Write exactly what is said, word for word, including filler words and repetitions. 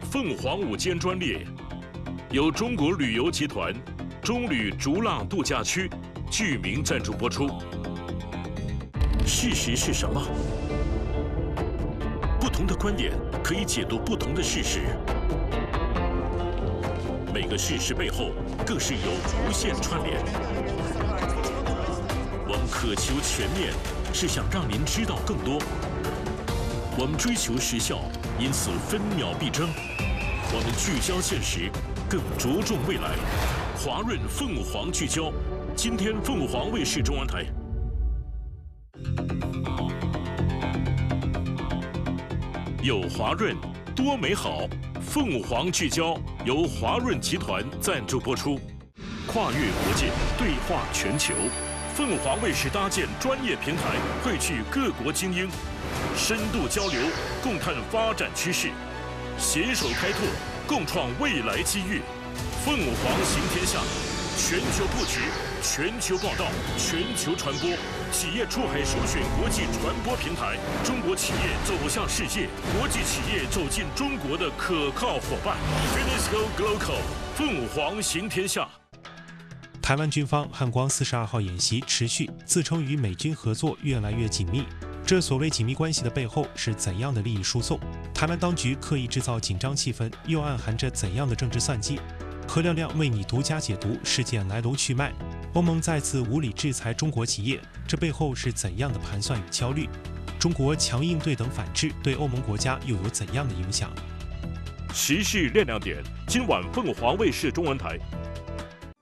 凤凰午间专列，由中国旅游集团中旅逐浪度假区剧名赞助播出。事实是什么？不同的观点可以解读不同的事实，每个事实背后更是有无限串联。我们渴求全面，是想让您知道更多。我们追求时效，因此分秒必争。我们聚焦现实，更着重未来。华润凤凰聚焦，今天凤凰卫视中文台。有华润，多美好。凤凰聚焦由华润集团赞助播出，跨越国界，对话全球。凤凰卫视搭建专业平台，汇聚各国精英，深度交流，共探发展趋势，携手开拓，共创未来机遇。凤凰行天下，全球布局，全球报道，全球传播，企业出海首选国际传播平台，中国企业走向世界，国际企业走进中国的可靠伙伴。Finisco Global， 凤凰行天下。 台湾军方汉光四十二号演习持续，自称与美军合作越来越紧密。这所谓紧密关系的背后是怎样的利益输送？台湾当局刻意制造紧张气氛，又暗含着怎样的政治算计？何亮亮为你独家解读事件来龙去脉。欧盟再次无理制裁中国企业，这背后是怎样的盘算与焦虑？中国强硬对等反制对欧盟国家又有怎样的影响？ 时事亮亮点，今晚凤凰卫视中文台